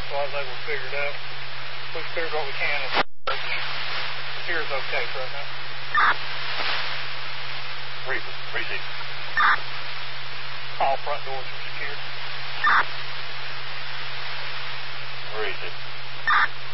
so I was able to figure it out. We figured what we can. Here's okay for right now. Receive. All front doors are secured.